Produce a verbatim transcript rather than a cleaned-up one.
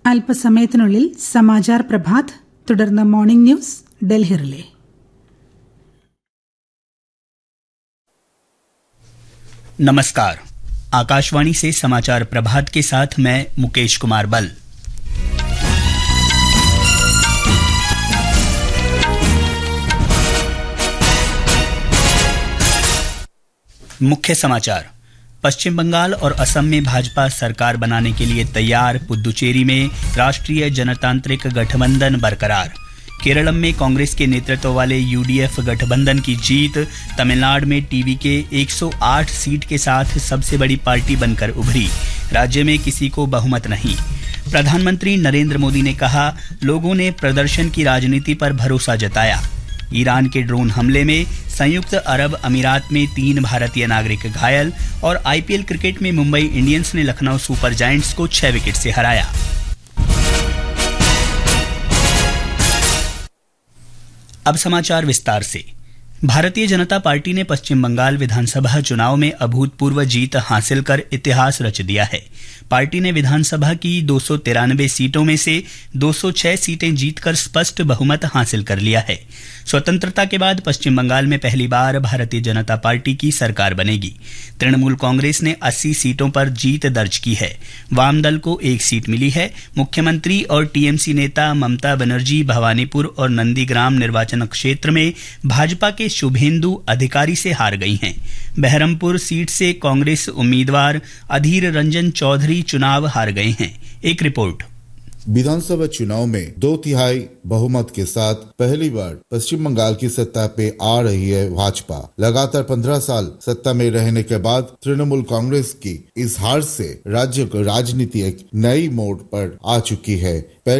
അല്പസമയത്തിനുള്ളിൽ സമാചാർ പ്രഭാത്, തുടർന്ന് morning news Delhi relay. नमस्कार, आकाशवाणी से समाचार प्रभात के साथ मैं मुकेश कुमार बल. मुख्य समाचार. पश्चिम बंगाल और असम में भाजपा सरकार बनाने के लिए तैयार. पुदुचेरी में राष्ट्रीय जनतांत्रिक गठबंधन बरकरार. केरलम में कांग्रेस के नेतृत्व वाले यूडीएफ गठबंधन की जीत. तमिलनाडु में टीवी के एक सौ आठ सीट के साथ सबसे बड़ी पार्टी बनकर उभरी. राज्य में किसी को बहुमत नहीं. प्रधानमंत्री नरेंद्र मोदी ने कहा, लोगों ने प्रदर्शन की राजनीति पर भरोसा जताया. ईरान के ड्रोन हमले में संयुक्त अरब अमीरात में तीन भारतीय नागरिक घायल. और आईपीएल क्रिकेट में मुंबई इंडियंस ने लखनऊ सुपर जायंट्स को छह विकेट से हराया. अब समाचार विस्तार से. भारतीय जनता पार्टी ने पश्चिम बंगाल विधानसभा चुनाव में अभूतपूर्व जीत हासिल कर इतिहास रच दिया है. पार्टी ने विधानसभा की दो सौ तिरानवे सीटों में से दो सौ छह सीटें जीतकर स्पष्ट बहुमत हासिल कर लिया है. स्वतंत्रता के बाद पश्चिम बंगाल में पहली बार भारतीय जनता पार्टी की सरकार बनेगी. तृणमूल कांग्रेस ने अस्सी सीटों पर जीत दर्ज की है. वाम दल को एक सीट मिली है. मुख्यमंत्री और टीएमसी नेता ममता बनर्जी भवानीपुर और नंदीग्राम निर्वाचन क्षेत्र में भाजपा के शुभेंदु अधिकारी से हार गई हैं. बहरमपुर सीट से कांग्रेस उम्मीदवार अधीर रंजन चौधरी चुनाव हार गए हैं. एक रिपोर्ट. विधानसभा चुनाव में दो तिहाई बहुमत के साथ पहली बार पश्चिम बंगाल की सत्ता पे आ रही है भाजपा. लगातार पंद्रह साल सत्ता में रहने के बाद तृणमूल कांग्रेस की इस हार से राज्य को राजनीति एक नई मोड़ पर आ चुकी है.